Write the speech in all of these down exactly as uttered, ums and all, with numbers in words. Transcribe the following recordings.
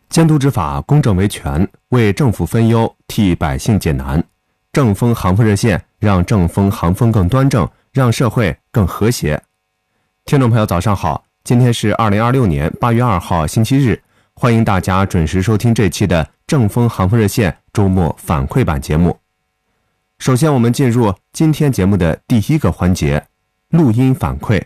监督执法，公正维权，为政府分忧，替百姓解难。正风航风热线，让正风航风更端正，让社会更和谐。听众朋友，早上好，今天是二零二六年八月二号，星期日，欢迎大家准时收听这期的正风航风热线周末反馈版节目。首先，我们进入今天节目的第一个环节——录音反馈。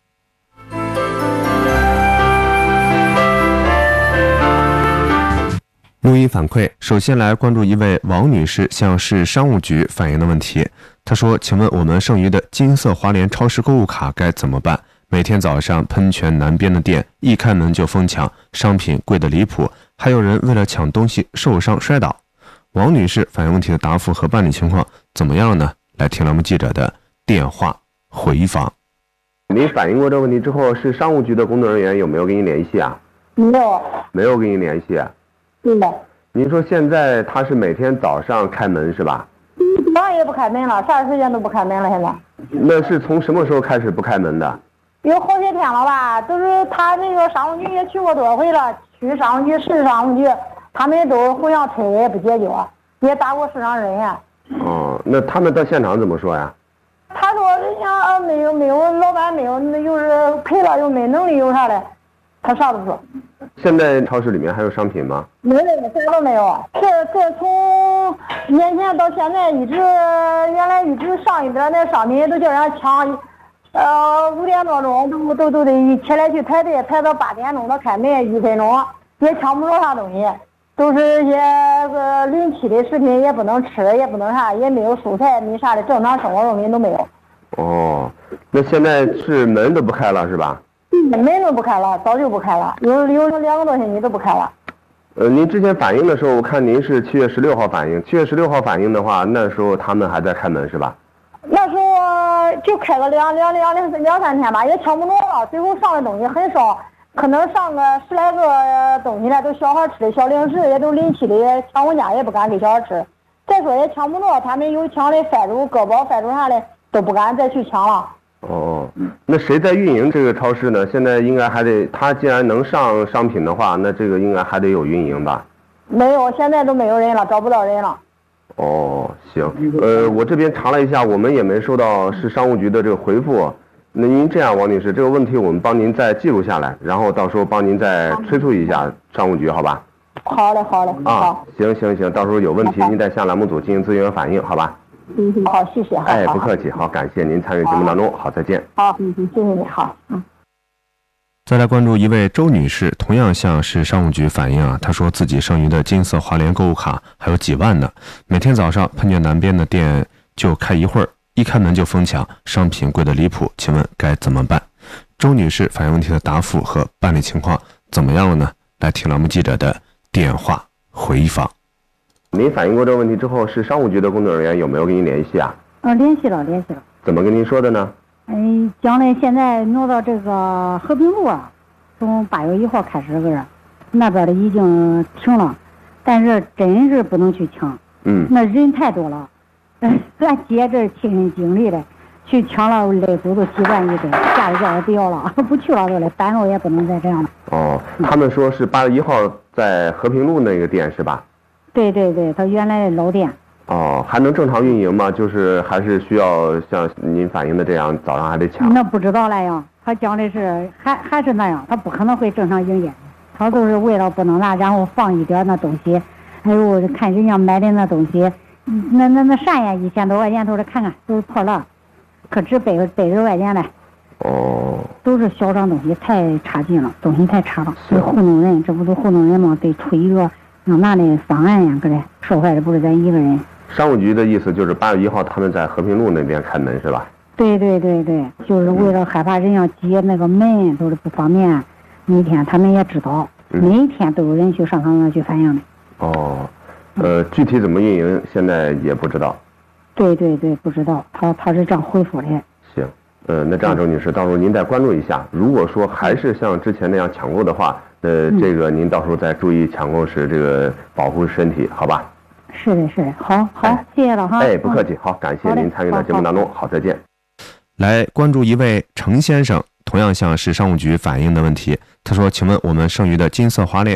录音反馈，首先来关注一位王女士向市商务局反映的问题。她说：“请问我们剩余的金色华联超市购物卡该怎么办？每天早上喷泉南边的店一开门就疯抢，商品贵得离谱，还有人为了抢东西受伤摔倒。”王女士反映问题的答复和办理情况怎么样呢？来听栏目记者的电话回访。 您反映过这个问题之后，市商务局的工作人员有没有跟您联系啊？ 没有， 没有跟您联系。 对的。 您说现在他是每天早上开门是吧？ 早上也不开门了，啥时间都不开门了。现在那是从什么时候开始不开门的？ 有好些天了吧，都是他那个商务局也去过多回了，区商务局、市商务局，他们都互相催也不解决，也打过市场人员。 哦，那他们到现场怎么说呀？ 他说人家没有没有老板没有，就是赔了又没能力有啥的，他啥都不说。 现在超市里面还有商品吗？ 没有，啥都没有。这这从年前到现在一直，原来一直上一边那商品都叫人家抢，呃，五点多钟都都都得起来去排队，排到八点钟到开门，一分钟也抢不着啥东西，都是一些个临期的食品也不能吃，也不能啥，也没有蔬菜，没啥的正常生活用品都没有。 哦，那现在是门都不开了是吧？ 门都不开了，早就不开了，有有两个多星期都不开了。 呃，您之前反映的时候，我看您是七月十六号反映，七月十六号反映的话，那时候他们还在开门是吧？ 那时候就开了两两两两两三天吧，也抢不着了，最后上的东西很少，可能上个十来个东西来，都小孩吃的小零食，也都临期的，抢回家也不敢给小孩吃。再说也抢不着，他们有抢的饭猪、割包饭猪啥的，都不敢再去抢了。 哦，那谁在运营这个超市呢？现在应该还得，他既然能上商品的话，那这个应该还得有运营吧？ 没有，现在都没有人了，找不到人了。 哦，行，呃，我这边查了一下，我们也没收到市商务局的这个回复。那您这样，王女士，这个问题我们帮您再记录下来，然后到时候帮您再催促一下商务局，好吧？ 好嘞，好嘞， 啊，行行行，到时候有问题您再向栏目组进行咨询反映，好吧？ 嗯，好，谢谢。 哎，不客气，好，感谢您参与节目当中，好，再见。 好，嗯，谢谢你，好，嗯。 再来关注一位周女士，同样向市商务局反映啊，她说自己剩余的金色华联购物卡还有几万呢，每天早上喷泉南边的店就开一会儿，一开门就疯抢，商品贵得离谱，请问该怎么办？周女士反映问题的答复和办理情况怎么样了呢？来听栏目记者的电话回访。 您反映过这个问题之后，市商务局的工作人员有没有跟您联系啊？ 嗯、呃，联系了，联系了。 怎么跟您说的呢？ 哎，将来现在挪到这个和平路啊，从八月一号开始个人，那边的已经停了，但是真是不能去抢。 嗯。 那人太多了，嗯，俺姐这亲身经历的，去抢了肋骨都几万一根，家里叫也不要了，不去了都来，单路也不能再这样了。 哦，他们说是八月一号在和平路那个店是吧？ 对对对，他原来的老店。 哦，还能正常运营吗？就是还是需要像您反映的这样，早上还得抢。 那不知道了呀，他讲的是还还是那样，他不可能会正常营业，他都是为了不能拿，然后放一点那东西。哎呦，看人家买的那东西，那那那扇呀，一千多块钱都是看看都是破烂，可值百百十块钱嘞。 哦。 都是小张东西，太差劲了，东西太差了，得糊弄人，这不都糊弄人吗？得出一个让拿的方案呀，搁这受害的不是咱一个人。 商务局的意思就是八月一号他们在和平路那边开门是吧？ 对对对对，就是为了害怕人家挤那个门都是不方便，每天他们也知道， 嗯、 每天都有人去上他那去反映的。 哦，呃，具体怎么运营现在也不知道。 对对对，不知道，他他是这样回复的。 行，呃，那这样周女士，到时候您再关注一下，如果说还是像之前那样抢购的话，呃， 嗯、 这个您到时候再注意抢购时这个保护身体，好吧？ 是的，是的，好好、哎，谢谢了哈。 哎，不客气，好，感谢您参与到节目当中，好，再见。 来关注一位程先生，同样向市商务局反映的问题。他说：“请问我们剩余的金色华联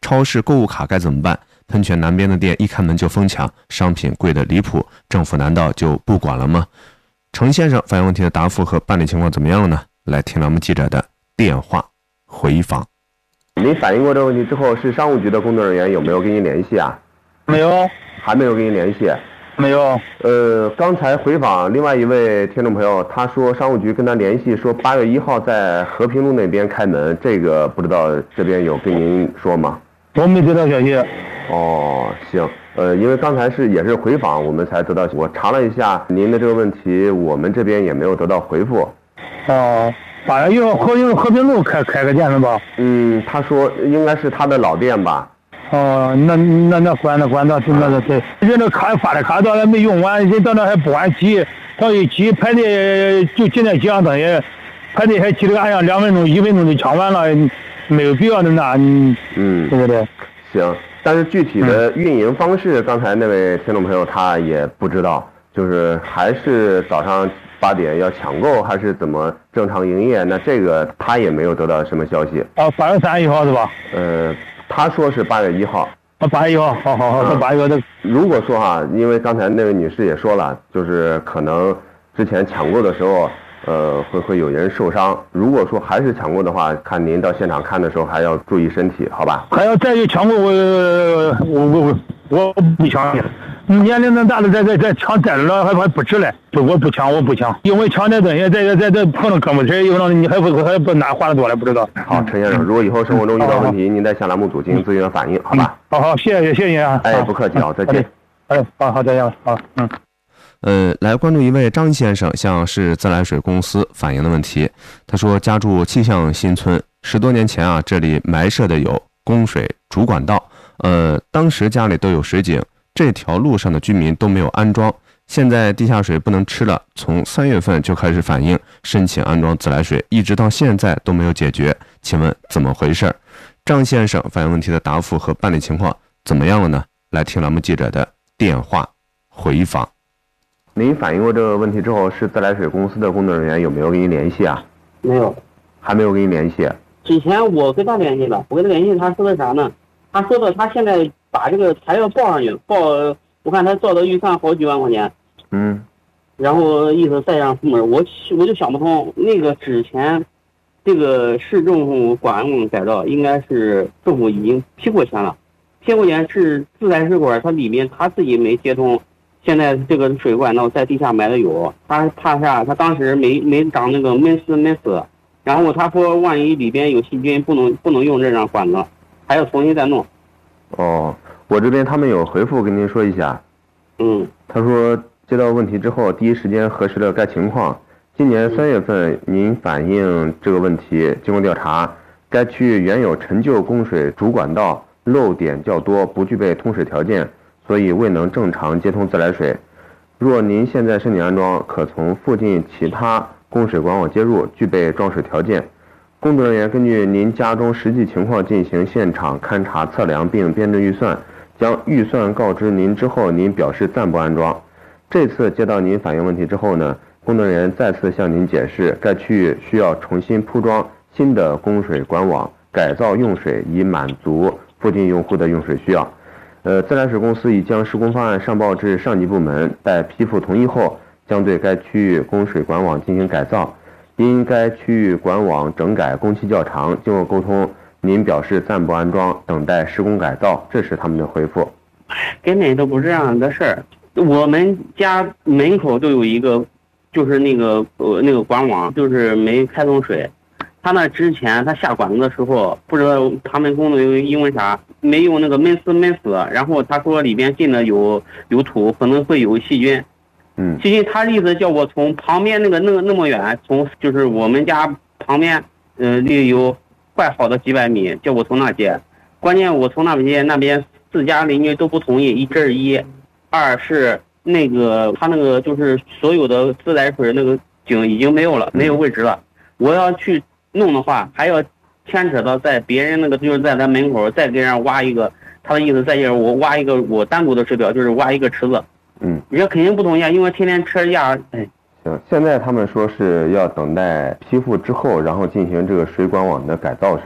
超市购物卡该怎么办？喷泉南边的店一开门就疯抢，商品贵得离谱，政府难道就不管了吗？程先生反映问题的答复和办理情况怎么样了呢？来听咱们记者的电话回访。 您反映过这个问题之后，市商务局的工作人员有没有跟您联系啊？ 没有， 还没有跟您联系。 没有。 呃，刚才回访另外一位听众朋友，他说商务局跟他联系说八月一号在和平路那边开门，这个不知道这边有跟您说吗？ 我没得到消息。 哦，行，呃，因为刚才是也是回访，我们才得到，我查了一下您的这个问题，我们这边也没有得到回复。 哦，八月一号和平和平路开开个店是吧？ 嗯，他说应该是他的老店吧。 哦，那那那管那管到那那对，人这卡发的卡到那没用完，人到那还不按急，到一急排队就现在几样东西，排队还急得按样两分钟一分钟就抢完了，没有必要的那， 嗯， 对不对？ 行，但是具体的运营方式，刚才那位听众朋友他也不知道，就是还是早上八点要抢购，还是怎么正常营业？那这个他也没有得到什么消息。 哦，八月三十一号是吧？ 呃。他说是八月一号， 啊，八月一号，好好好，是八月的。 如果说哈，因为刚才那位女士也说了，就是可能之前抢购的时候，呃，会会有人受伤。如果说还是抢购的话，看您到现场看的时候还要注意身体，好吧？ 还要再有抢购，我我我我不抢。年龄那大的再再再抢再了还还不值嘞，不我不抢我不抢，因为抢这东西再再再碰到胳膊腿，有可能你还不还不哪花的多了不知道。 好，陈先生，如果以后生活中遇到问题，您在向栏目组进行咨询反映，好吧？ 好好，谢谢谢谢啊！ 哎，不客气啊，再见。 哎，好好再见，好，嗯。 呃，来关注一位张先生向市自来水公司反映的问题。他说，家住气象新村，十多年前啊，这里埋设的有供水主管道，呃，当时家里都有水井。这条路上的居民都没有安装，现在地下水不能吃了，从三月份就开始反映申请安装自来水，一直到现在都没有解决，请问怎么回事？张先生反映问题的答复和办理情况怎么样了呢？来听栏目记者的电话回访。 您反映过这个问题之后，是自来水公司的工作人员有没有跟您联系啊？ 没有， 还没有跟您联系。 之前我跟他联系了，我跟他联系，他说的啥呢？他说的他现在把这个材料报上去，报我看他造的预算好几万块钱， 嗯， 然后意思再让部门，我我就想不通，那个之前这个市政府管网改造应该是政府已经批过钱了，批过钱是自来水管，它里面他自己没接通，现在这个水管道在地下埋的有，他怕啥？他当时没没长那个闷死闷死，然后他说万一里边有细菌，不能不能用这张管子，还要重新再弄。 哦，我这边他们有回复跟您说一下。 嗯， 他说接到问题之后，第一时间核实了该情况。今年三月份您反映这个问题，经过调查，该区域原有陈旧供水主管道漏点较多，不具备通水条件，所以未能正常接通自来水。若您现在申请安装，可从附近其他供水管网接入，具备装水条件。工作人员根据您家中实际情况进行现场勘查测量并编制预算，将预算告知您之后，您表示暂不安装。这次接到您反映问题之后呢，工作人员再次向您解释，该区域需要重新铺装新的供水管网，改造用水以满足附近用户的用水需要。呃，自来水公司已将施工方案上报至上级部门，待批复同意后，将对该区域供水管网进行改造。因该区域管网整改工期较长，经过沟通，您表示暂不安装，等待施工改造，这是他们的回复。 根本都不是这样的事儿。我们家门口都有一个，就是那个呃那个管网，就是没开通水。他那之前他下管子的时候，不知道他们工作因为啥没有那个闷死闷死，然后他说里边进的有有土，可能会有细菌。 嗯， 其实他的意思叫我从旁边那个那个那么远，从就是我们家旁边，呃，离有快好的几百米，叫我从那接。关键我从那边接，那边四家邻居都不同意，一这是一，二是那个他那个就是所有的自来水那个井已经没有了，没有位置了。我要去弄的话，还要牵扯到在别人那个就是在咱门口再给人挖一个，他的意思再就是我挖一个我单独的水表，就是挖一个池子。 嗯， 人家肯定不同意，因为天天车价，哎。 行，现在他们说是要等待批复之后，然后进行这个水管网的改造，是吧？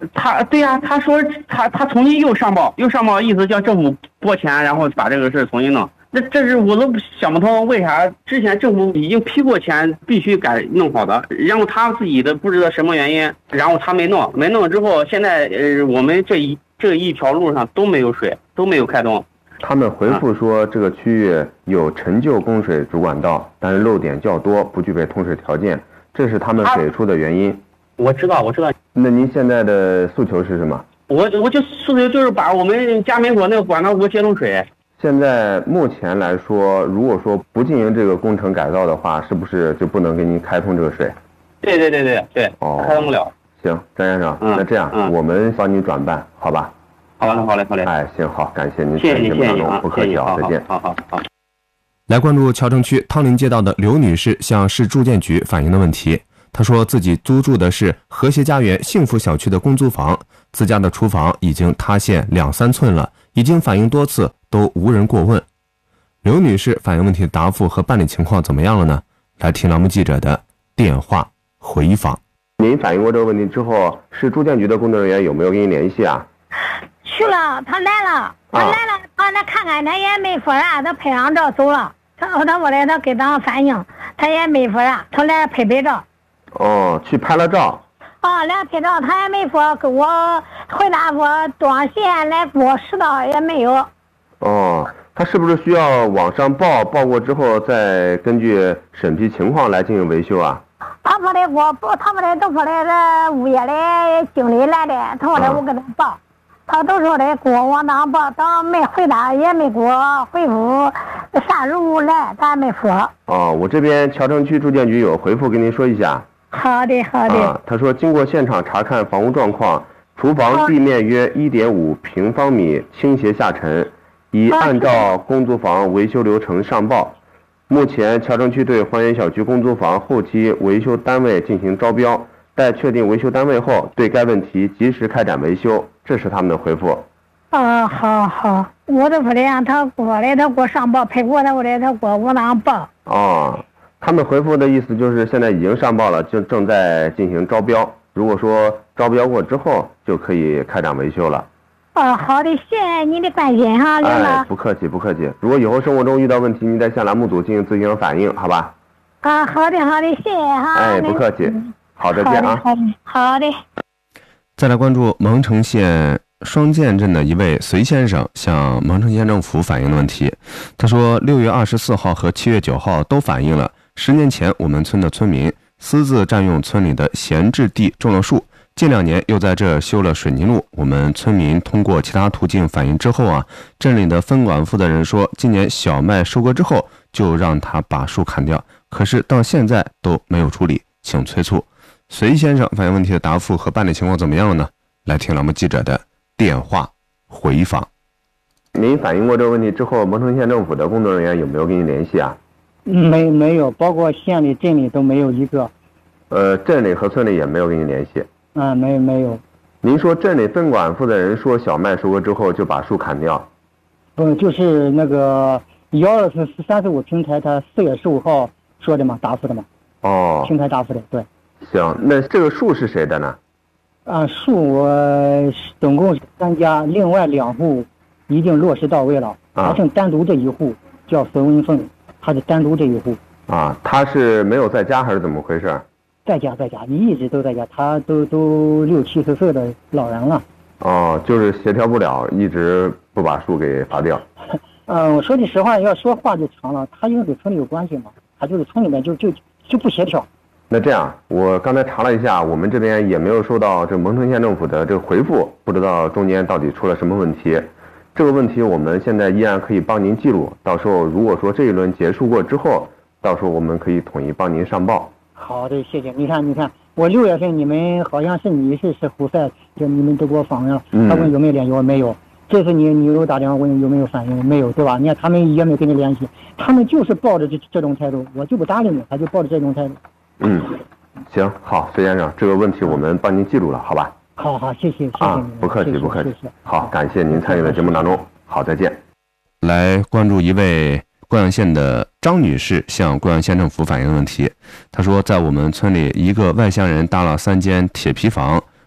他对呀、啊，他说他他重新又上报，又上报，意思叫政府拨钱，然后把这个事重新弄。那这是我都想不通，为啥之前政府已经批过钱，必须该弄好的，然后他自己的不知道什么原因，然后他没弄，没弄之后，现在呃我们这一这一条路上都没有水，都没有开通。 他们回复说，这个区域有陈旧供水主管道，但是漏点较多，不具备通水条件，这是他们给出的原因。 我知道，我知道。 那您现在的诉求是什么？ 我我就诉求就是把我们家门口那个管道给我接通水。 现在目前来说，如果说不进行这个工程改造的话，是不是就不能给您开通这个水？ 对对对对对，哦，开通不了。 行，张先生， 嗯、 那这样、嗯、我们帮您转办，好吧？ 好嘞，好嘞，好嘞。 哎，行，好，感谢您， 谢谢您，谢谢您， 不客气啊，再见。 好好好。 来关注谯城区汤林街道的刘女士向市住建局反映的问题。她说自己租住的是和谐家园幸福小区的公租房，自家的厨房已经塌陷两三寸了，已经反映多次，都无人过问。刘女士反映问题的答复和办理情况怎么样了呢？来听栏目记者的电话回访。 您反映过这个问题之后，市住建局的工作人员有没有跟您联系啊？ 去了，他来了，他来了，他那看看他也没说啥，他拍张照走了。他他过来，他给咱反映，他也没说啥，他来拍拍照。 哦，去拍了照。 啊，来拍照，他也没说给我回答说多少钱来给我拾到，也没有。 哦，他是不是需要往上报，报过之后再根据审批情况来进行维修啊？ 他说的我不，他们的都说的这物业的经理来的，他说的我给他报，啊、他都说的给我往那报，当没回答，也没给我回复啥时候来，他没说。 哦，我这边谯城区住建局有回复跟您说一下。 好的，好的。 啊，他说经过现场查看房屋状况，厨房地面约一点五平方米倾斜下沉，已按照公租房维修流程上报。目前谯城区对还原小区公租房后期维修单位进行招标，待确定维修单位后，对该问题及时开展维修。这是他们的回复。 啊，好好，我都说的让他过来，他给我上报，拍过来我来，他给我往那报。 哦，他们回复的意思就是现在已经上报了，就正在进行招标。如果说招标过之后，就可以开展维修了。 哦，好的，谢谢您的关心哈，刘老。 哎，不客气，不客气。如果以后生活中遇到问题，您再向栏目组进行咨询和反映，好吧？ 啊，好的，好的，谢谢哈。 哎，不客气。好，再见啊。 好的，好的。 再来关注蒙城县双涧镇的一位隋先生向蒙城县政府反映的问题。他说，六月二十四号和七月九号都反映了，十年前我们村的村民私自占用村里的闲置地种了树。近两年又在这修了水泥路，我们村民通过其他途径反映之后啊，镇里的分管负责人说，今年小麦收割之后就让他把树砍掉，可是到现在都没有处理，请催促。隋先生反映问题的答复和办理情况怎么样了呢？来听栏目记者的电话回访。 您反映过这个问题之后，蒙城县政府的工作人员有没有跟您联系啊？ 没没有，包括县里、镇里都没有一个。 呃，镇里和村里也没有跟您联系。 啊，没没有。 您说镇里分管负责人说小麦收割之后就把树砍掉？ 不，就是那个幺二四三四五平台，他四月十五号说的嘛，答复的嘛。 哦。 平台答复的，对。 行，那这个树是谁的呢？ 啊，树我总共三家，另外两户已经落实到位了， 啊、 还剩单独这一户叫孙文凤，他是单独这一户。 啊，他是没有在家还是怎么回事？ 在家，在家，一直都在家，他都都六七十岁的老人了。 哦，就是协调不了，一直不把树给伐掉。 嗯，我说句实话，要说话就长了，他因为跟村里有关系嘛，他就是村里面就就就不协调。 那这样，我刚才查了一下，我们这边也没有收到这蒙城县政府的这个回复，不知道中间到底出了什么问题。这个问题我们现在依然可以帮您记录，到时候如果说这一轮结束过之后，到时候我们可以统一帮您上报。 好的，谢谢。你看，你看，我六月份你们好像是你是是胡赛，就你们都给我访问了，他问有没有联系，我没有。这次你你又打电话问有没有反应，没有，对吧？你看他们也没有跟你联系，他们就是抱着这这种态度，我就不搭理你，他就抱着这种态度。 嗯，行，好，隋先生，这个问题我们帮您记住了，好吧？ 好好，谢谢，谢谢啊，不客气，不客气。好，感谢您参与的节目当中，好，再见。 来关注一位贵阳县的张女士向贵阳县政府反映的问题。她说，在我们村里，一个外乡人搭了三间铁皮房，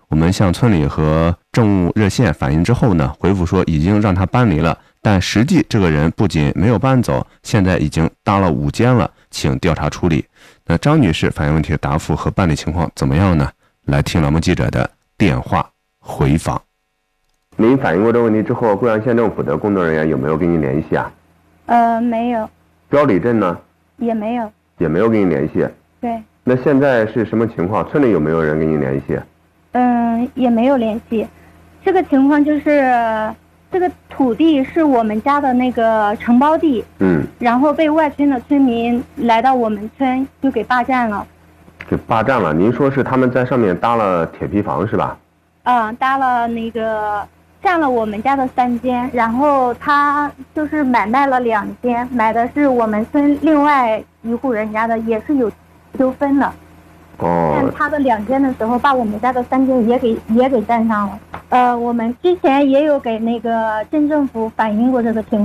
我们向村里和政务热线反映之后呢，回复说已经让他搬离了，但实际这个人不仅没有搬走，现在已经搭了五间了，请调查处理。那张女士反映问题的答复和办理情况怎么样呢？来听栏目记者的电话回访。 您反映过这个问题之后，贵阳县政府的工作人员有没有跟您联系啊？ 呃，没有。 标里镇呢？ 也没有。 也没有跟您联系。 对。 那现在是什么情况？村里有没有人跟您联系？ 嗯，也没有联系。这个情况就是，这个土地是我们家的那个承包地， 嗯， 然后被外村的村民来到我们村就给霸占了。 给霸占了？您说是他们在上面搭了铁皮房是吧？ 嗯，搭了那个占了我们家的三间，然后他就是买卖了两间，买的是我们村另外一户人家的，也是有纠纷的。 哦。 占他的两间的时候，把我们家的三间也给也给占上了。呃，我们之前也有给那个镇政府反映过这个情况。